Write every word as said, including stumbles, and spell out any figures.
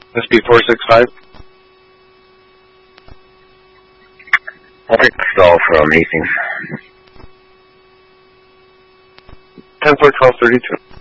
S P four six five. I'll take the stall from Hastings. ten four twelve thirty-two.